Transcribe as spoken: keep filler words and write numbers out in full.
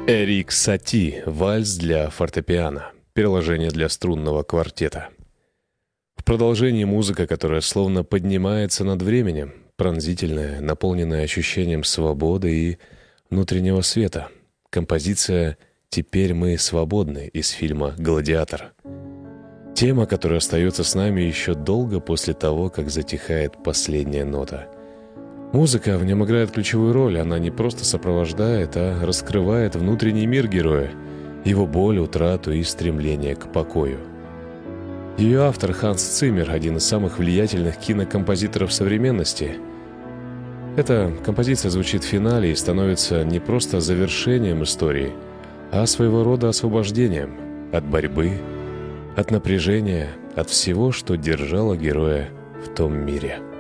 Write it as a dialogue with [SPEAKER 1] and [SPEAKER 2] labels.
[SPEAKER 1] Эрик Сати «Вальс для фортепиано», переложение для струнного квартета. В продолжении музыка, которая словно поднимается над временем, пронзительная, наполненная ощущением свободы и внутреннего света. Композиция «Теперь мы свободны» из фильма «Гладиатор». Тема, которая остается с нами еще долго после того, как затихает последняя нота. Музыка в нем играет ключевую роль, она не просто сопровождает, а раскрывает внутренний мир героя, его боль, утрату и стремление к покою. Ее автор Ханс Циммер, один из самых влиятельных кинокомпозиторов современности. Эта композиция звучит в финале и становится не просто завершением истории, а своего рода освобождением от борьбы, от напряжения, от всего, что держало героя в том мире.